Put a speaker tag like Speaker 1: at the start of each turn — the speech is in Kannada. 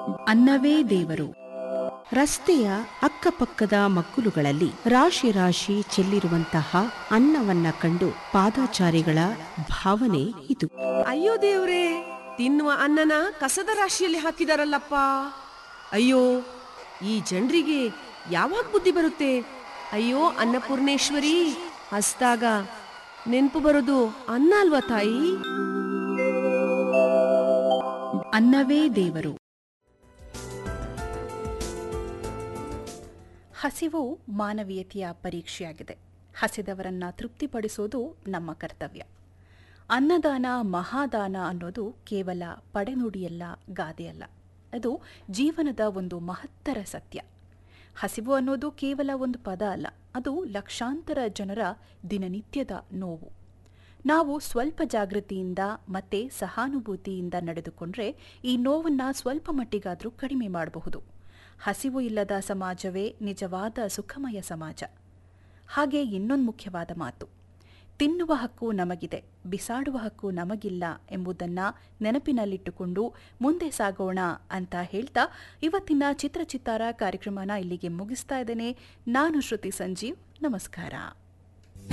Speaker 1: ಅನ್ನವೇ ದೇವರು. ರಸ್ತೆಯ ಅಕ್ಕಪಕ್ಕದ ಮಗ್ಗುಲುಗಳಲ್ಲಿ ರಾಶಿ ರಾಶಿ ಚೆಲ್ಲಿರುವಂತಹ ಅನ್ನವನ್ನ ಕಂಡು ಪಾದಾಚಾರಿಗಳ ಭಾವನೆ ಇದು.
Speaker 2: ಅಯ್ಯೋ ದೇವ್ರೇ, ತಿನ್ನುವ ಅನ್ನನ ಕಸದ ರಾಶಿಯಲ್ಲಿ ಹಾಕಿದಾರಲ್ಲಪ್ಪ. ಅಯ್ಯೋ, ಈ ಜನರಿಗೆ ಯಾವಾಗ ಬುದ್ಧಿ ಬರುತ್ತೆ? ಅಯ್ಯೋ ಅನ್ನಪೂರ್ಣೇಶ್ವರಿ, ಹಸ್ದಾಗ ನೆನ್ಪು ಬರೋದು ಅನ್ನ ಅಲ್ವಾ ತಾಯಿ?
Speaker 1: ಅನ್ನವೇ ದೇವರು.
Speaker 3: ಹಸಿವು ಮಾನವೀಯತೆಯ ಪರೀಕ್ಷೆಯಾಗಿದೆ. ಹಸಿದವರನ್ನ ತೃಪ್ತಿಪಡಿಸೋದು ನಮ್ಮ ಕರ್ತವ್ಯ. ಅನ್ನದಾನ ಮಹಾದಾನ ಅನ್ನೋದು ಕೇವಲ ಪಡೆನುಡಿಯಲ್ಲ, ಗಾದೆಯಲ್ಲ. ಅದು ಜೀವನದ ಒಂದು ಮಹತ್ತರ ಸತ್ಯ. ಹಸಿವು ಅನ್ನೋದು ಕೇವಲ ಒಂದು ಪದ ಅಲ್ಲ, ಅದು ಲಕ್ಷಾಂತರ ಜನರ ದಿನನಿತ್ಯದ ನೋವು. ನಾವು ಸ್ವಲ್ಪ ಜಾಗೃತಿಯಿಂದ ಮತ್ತೆ ಸಹಾನುಭೂತಿಯಿಂದ ನಡೆದುಕೊಂಡ್ರೆ ಈ ನೋವನ್ನು ಸ್ವಲ್ಪ ಮಟ್ಟಿಗಾದರೂ ಕಡಿಮೆ ಮಾಡಬಹುದು. ಹಸಿವು ಇಲ್ಲದ ಸಮಾಜವೇ ನಿಜವಾದ ಸುಖಮಯ ಸಮಾಜ. ಹಾಗೆ ಇನ್ನೊಂದು ಮುಖ್ಯವಾದ ಮಾತು, ತಿನ್ನುವ ಹಕ್ಕು ನಮಗಿದೆ, ಬಿಸಾಡುವ ಹಕ್ಕು ನಮಗಿಲ್ಲ ಎಂಬುದನ್ನು ನೆನಪಿನಲ್ಲಿಟ್ಟುಕೊಂಡು ಮುಂದೆ ಸಾಗೋಣ ಅಂತ ಹೇಳ್ತಾ ಇವತ್ತಿನ ಚಿತ್ರಚಿತ್ತಾರ ಕಾರ್ಯಕ್ರಮನ ಇಲ್ಲಿಗೆ ಮುಗಿಸ್ತಾ ಇದ್ದೇನೆ. ನಾನು ಶ್ರುತಿ ಸಂಜೀವ್. ನಮಸ್ಕಾರ.